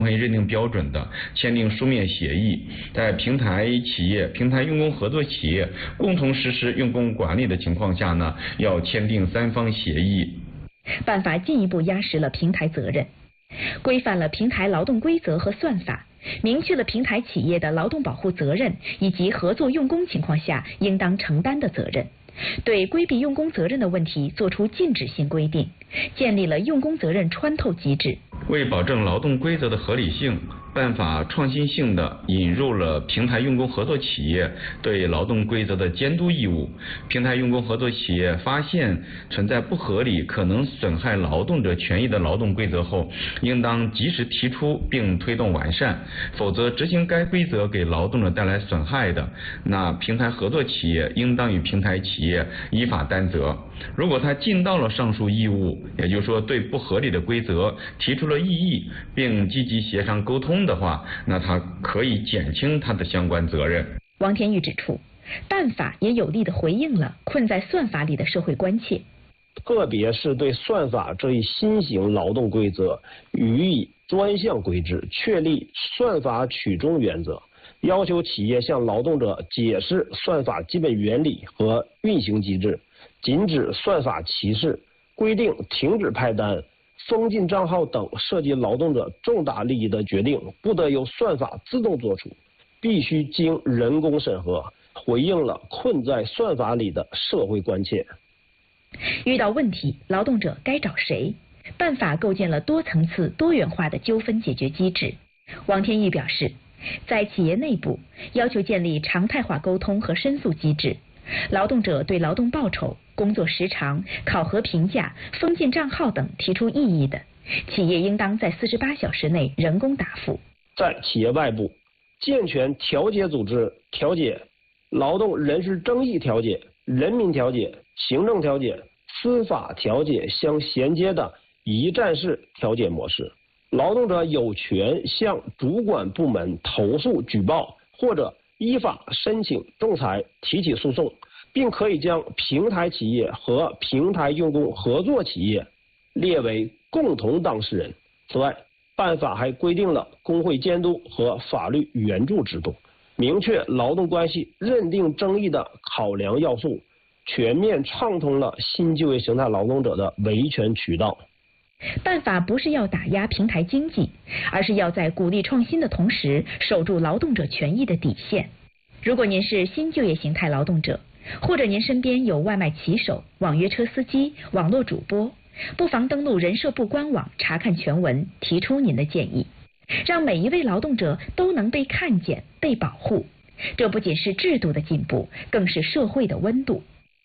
会认定标准的，签订书面协议，在平台企业、平台用工合作企业共同实施用工管理的情况下呢，要签订3方协议。 办法进一步压实了平台责任，规范了平台劳动规则和算法，明确了平台企业的劳动保护责任以及合作用工情况下应当承担的责任，对规避用工责任的问题作出禁止性规定，建立了用工责任穿透机制。 为保证劳动规则的合理性，办法创新性地引入了平台用工合作企业对劳动规则的监督义务。平台用工合作企业发现存在不合理、可能损害劳动者权益的劳动规则后，应当及时提出并推动完善，否则执行该规则给劳动者带来损害的，那平台合作企业应当与平台企业依法担责。如果他尽到了上述义务，也就是说对不合理的规则提出了异议，并积极协商沟通的话，那他可以减轻他的相关责任。 王天玉指出，办法也有力地回应了困在算法里的社会关切， 特别是对算法这一新型劳动规则予以专项规制，确立算法取中原则，要求企业向劳动者解释算法基本原理和运行机制，禁止算法歧视，规定停止派单、封禁账号等涉及劳动者重大利益的决定不得由算法自动作出，必须经人工审核，回应了困在算法里的社会关切。 遇到问题，劳动者该找谁？办法构建了多层次、多元化的纠纷解决机制。王天玉表示，在企业内部要求建立常态化沟通和申诉机制，劳动者对劳动报酬、工作时长、考核评价、封禁账号等提出异议的，企业应当在48小时内人工答复。 在企业外部，健全调解组织调解、劳动人事争议调解、人民调解、行政调解、司法调解相衔接的一站式调解模式。劳动者有权向主管部门投诉举报，或者依法申请仲裁提起诉讼，并可以将平台企业和平台用工合作企业列为共同当事人。此外，办法还规定了工会监督和法律援助制度，明确劳动关系认定争议的考量要素，全面畅通了新就业形态劳动者的维权渠道。 办法不是要打压平台经济，而是要在鼓励创新的同时，守住劳动者权益的底线。如果您是新就业形态劳动者，或者您身边有外卖骑手、网约车司机、网络主播，不妨登录人社部官网查看全文，提出您的建议，让每一位劳动者都能被看见、被保护。这不仅是制度的进步，更是社会的温度。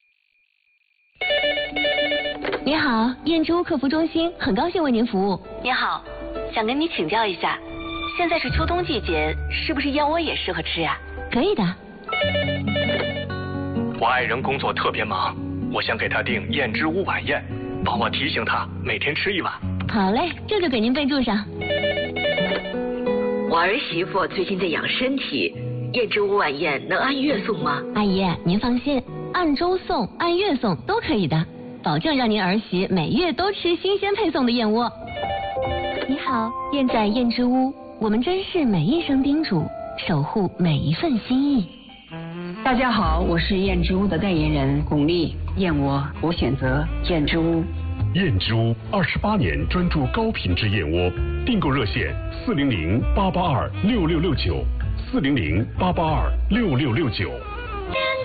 你好，燕之屋客服中心，很高兴为您服务。 你好，想跟你请教一下，现在是秋冬季节，是不是燕窝也适合吃呀？ 可以的。 我爱人工作特别忙，我想给他订燕之屋晚宴，帮我提醒他每天吃1碗。 好嘞，这就给您备注上。 我儿媳妇最近在养身体，燕之屋晚宴能按月送吗？ 阿姨，您放心，按周送、按月送都可以的。保证让您儿媳每月都吃新鲜配送的燕窝。你好，燕在燕之屋，我们珍视每一声叮嘱，守护每一份心意。 大家好，我是燕之屋的代言人巩俐，燕窝我选择燕之屋。 燕之屋28年专注高品质燕窝，订购热线400-882-6669，400-882-6669。